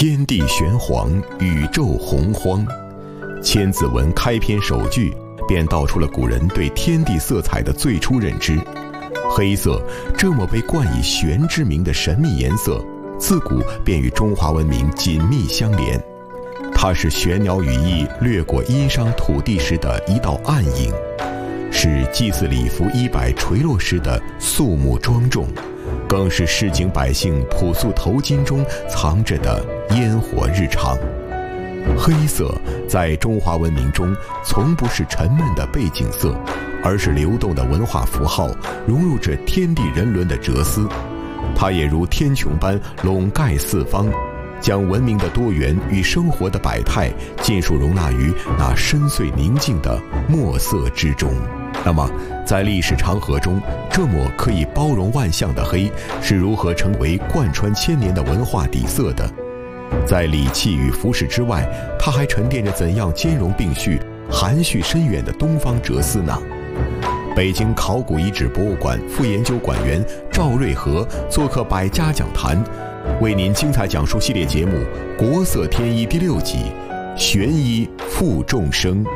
天地玄黄，宇宙洪荒。千字文开篇首句便道出了古人对天地色彩的最初认知。黑色这么被冠以玄之名的神秘颜色，自古便与中华文明紧密相连。它是玄鸟羽翼掠过殷商土地时的一道暗影，是祭祀礼服衣摆垂落时的肃穆庄重，更是市井百姓朴素头巾中藏着的烟火日常。黑色在中华文明中从不是沉闷的背景色，而是流动的文化符号，融入着天地人伦的哲思。它也如天穹般笼盖四方，将文明的多元与生活的百态尽数容纳于那深邃宁静的墨色之中。那么在历史长河中，这抹可以包容万象的黑是如何成为贯穿千年的文化底色的？在礼器与服饰之外，它还沉淀着怎样兼容并蓄、含蓄深远的东方哲思呢？北京考古遗址博物馆副研究馆员赵瑞和做客百家讲坛，为您精彩讲述系列节目《国色天衣》第6集《玄衣负众生》。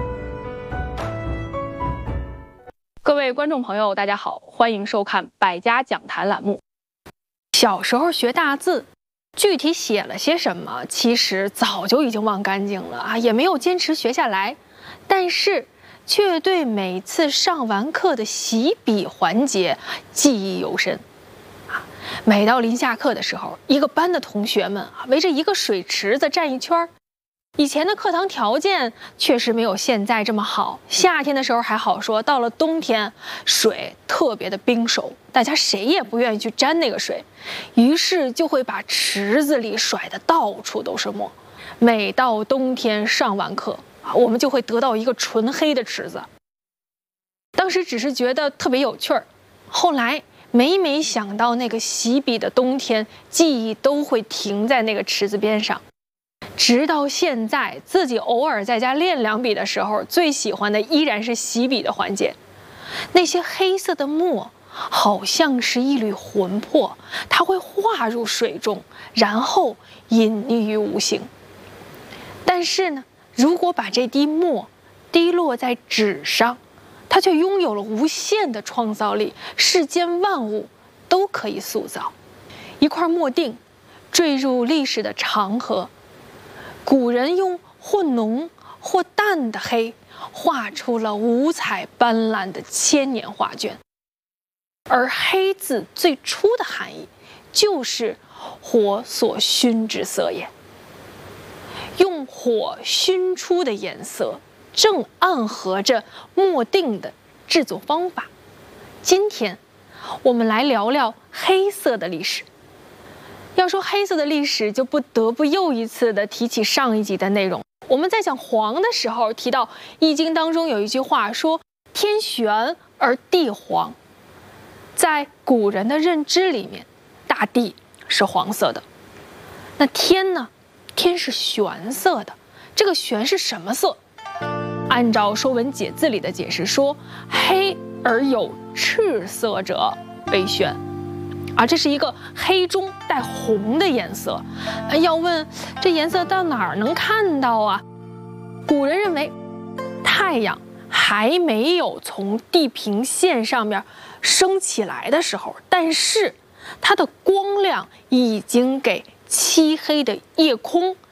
各位观众朋友，大家好，欢迎收看百家讲坛栏目。小时候学大字，具体写了些什么，其实早就已经忘干净了啊，也没有坚持学下来，但是却对每次上完课的洗笔环节记忆犹深。每到临下课的时候，一个班的同学们围着一个水池子站一圈。以前的课堂条件确实没有现在这么好，夏天的时候还好说，到了冬天，水特别的冰熟，大家谁也不愿意去沾那个水，于是就会把池子里甩得到处都是墨。每到冬天上完课，我们就会得到一个纯黑的池子。当时只是觉得特别有趣儿，后来每每想到那个洗笔的冬天，记忆都会停在那个池子边上。直到现在，自己偶尔在家练两笔的时候，最喜欢的依然是洗笔的环节。那些黑色的墨好像是一缕魂魄，它会化入水中，然后隐匿于无形。但是呢，如果把这滴墨滴落在纸上，它却拥有了无限的创造力，世间万物都可以塑造。一块墨锭坠入历史的长河，古人用或浓或淡的黑画出了五彩斑斓的千年画卷。而黑字最初的含义就是火所熏之色也，用火熏出的颜色正暗合着墨锭的制作方法。今天我们来聊聊黑色的历史。要说黑色的历史，就不得不又一次的提起上一集的内容。我们在讲黄的时候提到《易经》当中有一句话说天玄而地黄。在古人的认知里面，大地是黄色的，那天呢？天是玄色的。这个玄是什么色？按照《说文解字》里的解释说，黑而有赤色者为玄。这是一个黑中带红的颜色。要问这颜色到哪儿能看到啊？古人认为，太阳还没有从地平线上面升起来的时候，但是它的光亮已经给漆黑的夜空